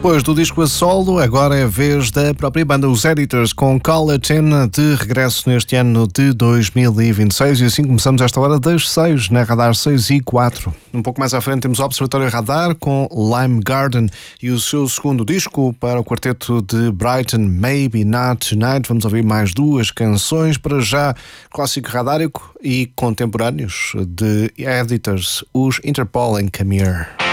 Depois do disco a solo, agora é a vez da própria banda, os Editors, com Call It In, de regresso neste ano de 2026. E assim começamos esta hora das 6, na Radar 6 e 4. Um pouco mais à frente temos o Observatório Radar com Lime Garden e o seu segundo disco para o quarteto de Brighton, Maybe Not Tonight. Vamos ouvir mais duas canções, para já clássico radárico e contemporâneos de Editors, os Interpol and Camille.